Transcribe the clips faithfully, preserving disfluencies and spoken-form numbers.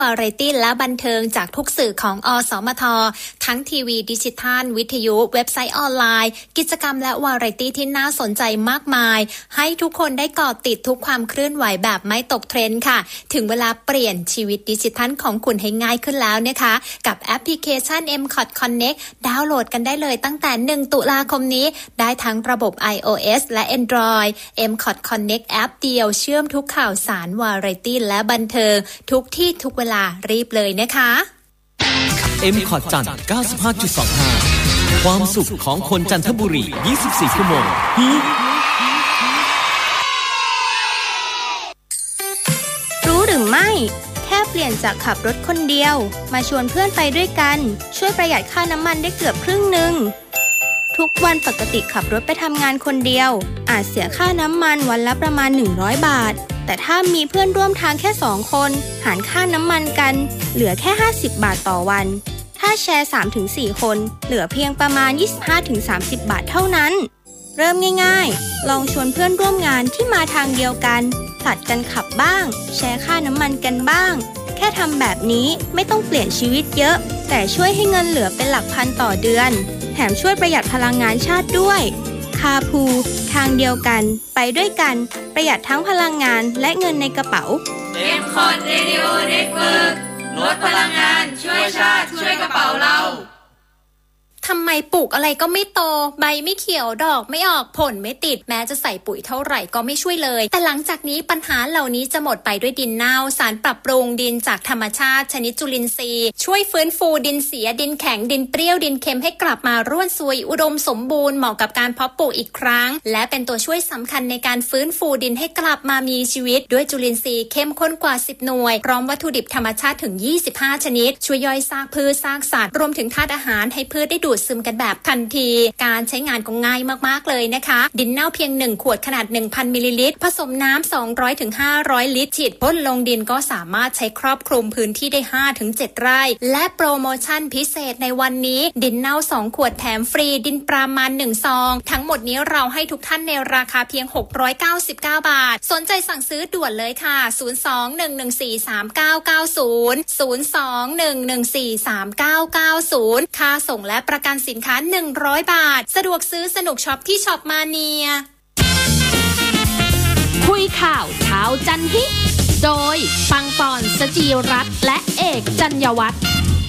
วาไรตี้และบันเทิงจากทุกสื่อของอสมททั้งทีวีดิจิทัลวิทยุเว็บไซต์ออนไลน์กิจกรรมและวาไรตี้ที่น่าสนใจมากมายให้ทุกคนได้เกาะติดทุกความเคลื่อนไหวแบบไม่ตกเทรนด์ค่ะถึงเวลาเปลี่ยนชีวิตดิจิทัลของคุณให้ง่ายขึ้นแล้วนะคะกับแอปพลิเคชัน เอ็ม คอท Connect ดาวน์โหลดกันได้เลยตั้งแต่หนึ่งตุลาคมนี้ได้ทั้งระบบ iOS และ Android เอ็ม คอท Connect แอปเดียวเชื่อมทุกข่าวสารวาไรตี้และบันเทิงทุกที่ทุกเวลารีบเลยนะคะเอ็ม คอท จันทร์ เก้าสิบห้าจุดสองห้า ความสุขของคนจันทบุรียี่สิบสี่ชั่วโมงรู้หรือไม่แค่เปลี่ยนจากขับรถคนเดียวมาชวนเพื่อนไปด้วยกันช่วยประหยัดค่าน้ำมันได้เกือบครึ่งหนึ่งทุกวันปกติขับรถไปทำงานคนเดียวอาจเสียค่าน้ำมันวันละประมาณหนึ่งร้อยบาทแต่ถ้ามีเพื่อนร่วมทางแค่สองคนหารค่าน้ำมันกันเหลือแค่ห้าสิบบาทต่อวันถ้าแชร์ สามถึงสี่ คนเหลือเพียงประมาณ ยี่สิบห้าถึงสามสิบ บาทเท่านั้นเริ่มง่ายๆลองชวนเพื่อนร่วมงานที่มาทางเดียวกันผลัดกันขับบ้างแชร์ค่าน้ำมันกันบ้างแค่ทำแบบนี้ไม่ต้องเปลี่ยนชีวิตเยอะแต่ช่วยให้เงินเหลือเป็นหลักพันต่อเดือนแถมช่วยประหยัดพลังงานชาติด้วยคาพูทางเดียวกันไปด้วยกันประหยัดทั้งพลังงานและเงินในกระเป๋าเอ็ม คอท Radio Network ลดพลังงานช่วยชาติช่วยกระเป๋าเราทำไมปลูกอะไรก็ไม่โตใบไม่เขียวดอกไม่ออกผลไม่ติดแม้จะใส่ปุ๋ยเท่าไหร่ก็ไม่ช่วยเลยแต่หลังจากนี้ปัญหาเหล่านี้จะหมดไปด้วยดินเน่าสารปรับปรุงดินจากธรรมชาติชนิดจุลินทรีย์ช่วยฟื้นฟูดินเสียดินแข็งดินเปรี้ยวดินเค็มให้กลับมาร่วนซุยอุดมสมบูรณ์เหมาะกับการเพาะปลูกอีกครั้งและเป็นตัวช่วยสำคัญในการฟื้นฟูดินให้กลับมามีชีวิตด้วยจุลินทรีย์เข้มข้นกว่าสิบหน่วยพร้อมวัตถุดิบธรรมชาติถึงยี่สิบห้าชนิดช่วยย่อยซากพืชซากสัตว์รวมถึงธาตุอาหารให้พืชได้ดูดซึมกันแบบทันทีการใช้งานก็ง่ายมากๆเลยนะคะดินเน่าเพียงหนึ่งขวดขนาด หนึ่งพัน มิลลิลิตรผสมน้ำ สองร้อยถึงห้าร้อย ลิตรฉีดพ่นลงดินก็สามารถใช้ครอบคลุมพื้นที่ได้ ห้าถึงเจ็ด ไร่และโปรโมชั่นพิเศษในวันนี้ดินเน่าสองขวดแถมฟรีดินปรามาณหนึ่งซองทั้งหมดนี้เราให้ทุกท่านในราคาเพียงหกร้อยเก้าสิบเก้าบาทสนใจสั่งซื้อด่วนเลยค่ะศูนย์ สอง หนึ่ง หนึ่ง สี่ สาม เก้า เก้า ศูนย์ ศูนย์ สอง หนึ่ง หนึ่ง สี่ สาม เก้า เก้า ศูนย์ค่าส่งและประกันสินค้าหนึ่งร้อยบาทสะดวกซื้อสนุกช็อปที่ช็อปมาเนียคุยข่าวเช้าจันฮิโดยปังปอนสจีรัตน์และเอกจัญญวัฒน์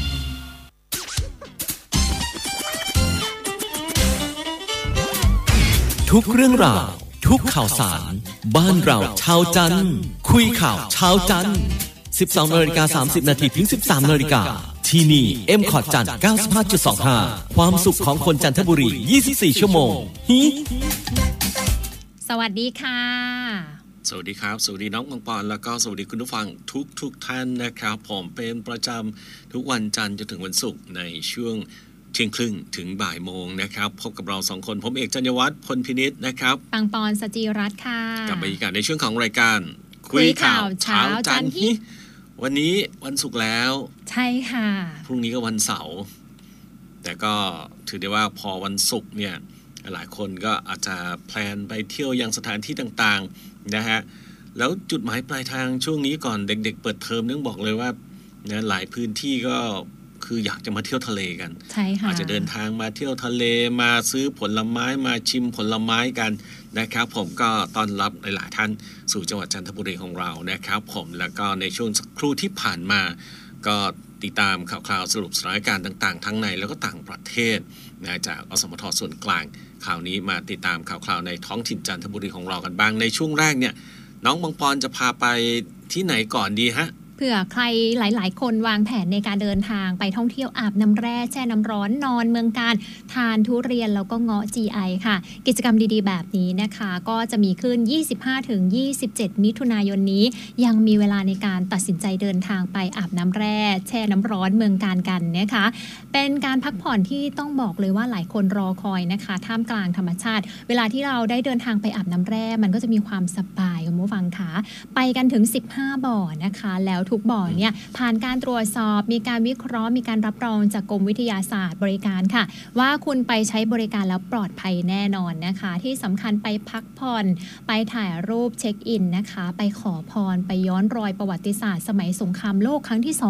ทุกเรื่องราวทุกข่าวสารบ้านเราชาวจันทร์คุยข่าวเช้าจันทร์ สิบสองนาฬิกาสามสิบนาที ถึง สิบสามนาฬิกาที่นี่ เอ็ม คอท จันทร์ เก้าสิบห้าจุดสองห้า ความสุขของคนจันทบุรียี่สิบสี่ชั่วโมงฮิสวัสดีค่ะสวัสดีครับสวัสดีน้องปังปอนแล้วก็สวัสดีคุณผู้ฟังทุกทุกท่านนะครับผมเป็นประจำทุกวันจันทร์จนถึงวันศุกร์ในช่วงเที่ยงครึ่งถึงบ่ายโมงนะครับพบกับเราสองคนผมเอกจัญญวัฒน์พลพินิจนะครับปังปอนสจีรัตน์ค่ะกับบรรยากาศในช่วงของรายการคุยข่าวเช้าจันทร์ฮิวันนี้วันศุกร์แล้วใช่ค่ะพรุ่งนี้ก็วันเสาร์แต่ก็ถือได้ว่าพอวันศุกร์เนี่ยหลายคนก็อาจจะแพลนไปเที่ยวยังสถานที่ต่างๆนะฮะแล้วจุดหมายปลายทางช่วงนี้ก่อนเด็กๆเปิดเทอมต้องบอกเลยว่าเนี่ยหลายพื้นที่ก็คืออยากจะมาเที่ยวทะเลกันใช่ค่ะอาจจะเดินทางมาเที่ยวทะเลมาซื้อผลไม้มาชิมผลไม้กันนะครับผมก็ต้อนรับหลายๆท่านสู่จังหวัดจันทบุรีของเรานะครับผมแล้วก็ในช่วงสักครู่ที่ผ่านมาก็ติดตามข่าวคราวสรุปสถานการณ์ต่างๆทั้งในแล้วก็ต่างประเทศนะจากอสมทส่วนกลางข่าวนี้มาติดตามข่าวคราวในท้องถิ่นจันทบุรีของเรากันบ้างในช่วงแรกเนี่ยน้องบังปอนจะพาไปที่ไหนก่อนดีฮะเผื่อใครหลายๆคนวางแผนในการเดินทางไปท่องเที่ยวอาบน้ำแร่แช่น้ำร้อนนอนเมืองการทานทุเรียนแล้วก็เงาะ จี ไอ ค่ะกิจกรรมดีๆแบบนี้นะคะก็จะมีขึ้น ยี่สิบห้าถึงยี่สิบเจ็ด มิถุนายนนี้ยังมีเวลาในการตัดสินใจเดินทางไปอาบน้ำแร่แช่น้ำร้อนเมืองการกันนะคะเป็นการพักผ่อนที่ต้องบอกเลยว่าหลายคนรอคอยนะคะท่ามกลางธรรมชาติเวลาที่เราได้เดินทางไปอาบน้ำแร่มันก็จะมีความสบายคุณผู้ฟังคะไปกันถึงสิบห้าบ่อนะคะแล้วทุกบ่อเนี่ยผ่านการตรวจสอบมีการวิเคราะห์มีการรับรองจากกรมวิทยาศาสตร์บริการค่ะว่าคุณไปใช้บริการแล้วปลอดภัยแน่นอนนะคะที่สำคัญไปพักผ่อนไปถ่ายรูปเช็คอินนะคะไปขอพรไปย้อนรอยประวัติศาสตร์สมัยสงครามโลกครั้งที่สอง